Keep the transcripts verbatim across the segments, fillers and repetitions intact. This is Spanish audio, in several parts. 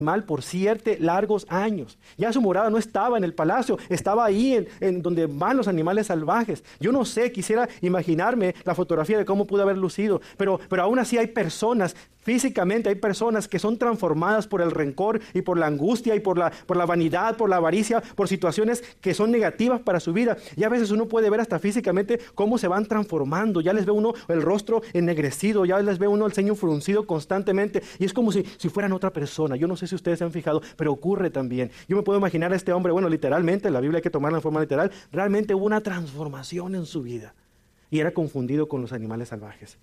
mal por siete largos años. Ya su morada no estaba en el palacio, estaba ahí en, en donde van los animales salvajes. Yo no sé, quisiera imaginarme la fotografía de cómo pudo haber lucido, pero, pero aún así hay personas, físicamente hay personas que son transformadas por el rencor y por la angustia y por la, por la vanidad, por la avaricia, por situaciones que son negativas para su vida. Y a veces uno puede ver hasta físicamente cómo se van transformando. Ya les ve uno el rostro ennegrecido, ya les ve uno el ceño fruncido constantemente y es como si, si fueran otra persona. Yo no sé si ustedes se han fijado, pero ocurre también. Yo me puedo imaginar a este hombre, bueno, literalmente, la Biblia hay que tomarla en forma literal, realmente hubo una transformación en su vida y era confundido con los animales salvajes.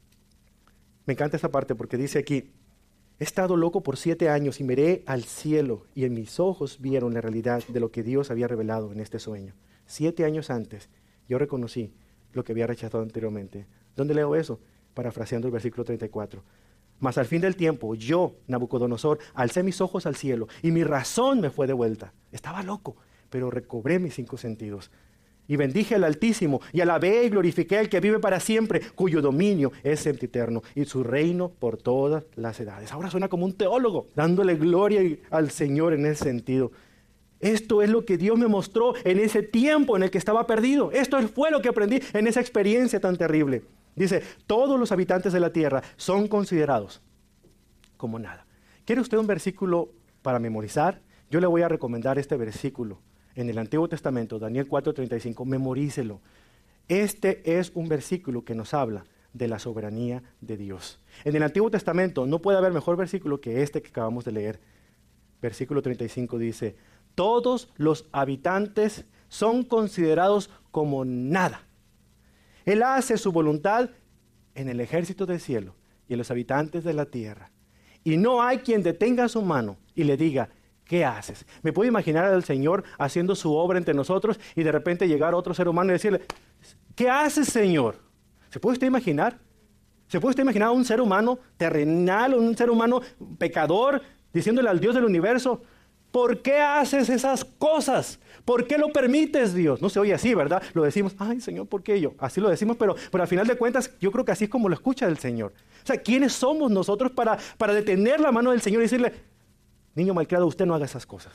Me encanta esta parte porque dice aquí, he estado loco por siete años y miré al cielo y en mis ojos vieron la realidad de lo que Dios había revelado en este sueño. Siete años antes yo reconocí lo que había rechazado anteriormente. ¿Dónde leo eso? Parafraseando el versículo treinta y cuatro. Mas al fin del tiempo, yo, Nabucodonosor, alcé mis ojos al cielo y mi razón me fue devuelta. Estaba loco, pero recobré mis cinco sentidos. Y bendije al Altísimo, y alabé y glorifiqué al que vive para siempre, cuyo dominio es sempiterno, y su reino por todas las edades. Ahora suena como un teólogo, dándole gloria al Señor en ese sentido. Esto es lo que Dios me mostró en ese tiempo en el que estaba perdido. Esto fue lo que aprendí en esa experiencia tan terrible. Dice, todos los habitantes de la tierra son considerados como nada. ¿Quiere usted un versículo para memorizar? Yo le voy a recomendar este versículo en el Antiguo Testamento, Daniel cuatro treinta y cinco. Memorícelo. Este es un versículo que nos habla de la soberanía de Dios. En el Antiguo Testamento no puede haber mejor versículo que este que acabamos de leer. Versículo treinta y cinco dice, todos los habitantes son considerados como nada. Él hace su voluntad en el ejército del cielo y en los habitantes de la tierra. Y no hay quien detenga su mano y le diga, ¿qué haces? Me puedo imaginar al Señor haciendo su obra entre nosotros y de repente llegar a otro ser humano y decirle, ¿qué haces, Señor? ¿Se puede usted imaginar? ¿Se puede usted imaginar a un ser humano terrenal, un ser humano pecador, diciéndole al Dios del universo, ¿por qué haces esas cosas? ¿Por qué lo permites, Dios? No se oye así, ¿verdad? Lo decimos, ay, Señor, ¿por qué yo? Así lo decimos, pero, pero al final de cuentas, yo creo que así es como lo escucha el Señor. O sea, ¿quiénes somos nosotros para, para detener la mano del Señor y decirle, niño malcriado, usted no haga esas cosas?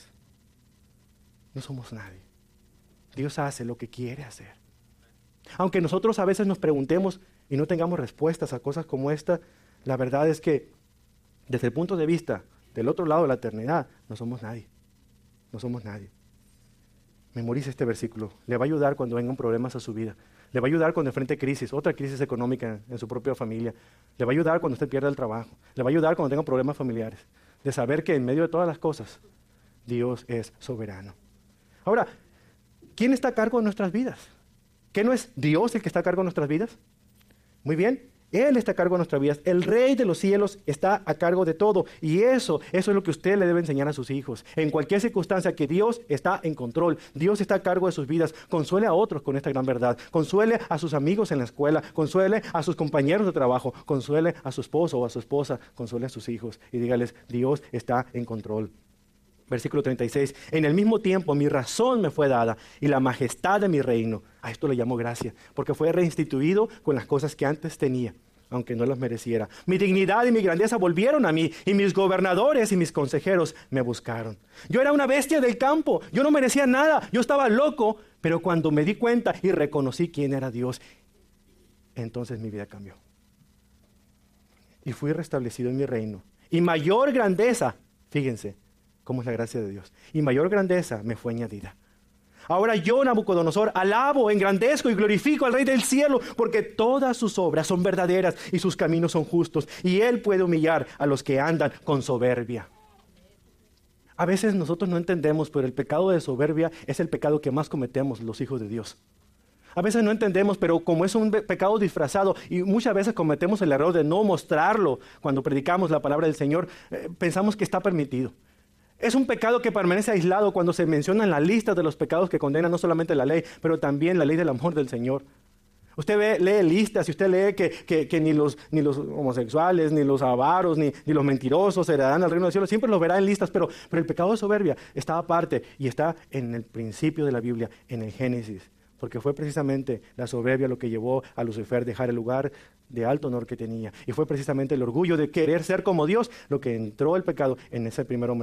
No somos nadie. Dios hace lo que quiere hacer. Aunque nosotros a veces nos preguntemos y no tengamos respuestas a cosas como esta, la verdad es que desde el punto de vista del otro lado de la eternidad, no somos nadie. No somos nadie. Memorice este versículo. Le va a ayudar cuando vengan problemas a su vida. Le va a ayudar cuando enfrente crisis, otra crisis económica en su propia familia. Le va a ayudar cuando usted pierda el trabajo. Le va a ayudar cuando tenga problemas familiares. De saber que en medio de todas las cosas, Dios es soberano. Ahora, ¿quién está a cargo de nuestras vidas? ¿Qué no es Dios el que está a cargo de nuestras vidas? Muy bien. Él está a cargo de nuestras vidas. El Rey de los cielos está a cargo de todo. Y eso, eso es lo que usted le debe enseñar a sus hijos. En cualquier circunstancia, que Dios está en control. Dios está a cargo de sus vidas. Consuele a otros con esta gran verdad. Consuele a sus amigos en la escuela. Consuele a sus compañeros de trabajo. Consuele a su esposo o a su esposa. Consuele a sus hijos. Y dígales, Dios está en control. Versículo treinta y seis, en el mismo tiempo mi razón me fue dada y la majestad de mi reino. A esto le llamo gracia, porque fue reinstituido con las cosas que antes tenía, aunque no las mereciera. Mi dignidad y mi grandeza volvieron a mí, y mis gobernadores y mis consejeros me buscaron. Yo era una bestia del campo, yo no merecía nada, yo estaba loco, pero cuando me di cuenta y reconocí quién era Dios, entonces mi vida cambió. Y fui restablecido en mi reino. Y mayor grandeza, fíjense, cómo es la gracia de Dios. Y mayor grandeza me fue añadida. Ahora yo, Nabucodonosor, alabo, engrandezco y glorifico al Rey del cielo, porque todas sus obras son verdaderas y sus caminos son justos. Y Él puede humillar a los que andan con soberbia. A veces nosotros no entendemos, pero el pecado de soberbia es el pecado que más cometemos los hijos de Dios. A veces no entendemos, pero como es un pecado disfrazado y muchas veces cometemos el error de no mostrarlo cuando predicamos la palabra del Señor, eh, pensamos que está permitido. Es un pecado que permanece aislado cuando se menciona en la lista de los pecados que condenan no solamente la ley, pero también la ley del amor del Señor. Usted ve, lee listas y usted lee que, que, que ni, los, ni los homosexuales, ni los avaros, ni, ni los mentirosos heredarán al reino del cielo. Siempre los verá en listas, pero, pero el pecado de soberbia está aparte y está en el principio de la Biblia, en el Génesis. Porque fue precisamente la soberbia lo que llevó a Lucifer a dejar el lugar de alto honor que tenía. Y fue precisamente el orgullo de querer ser como Dios lo que entró el pecado en ese primer hombre.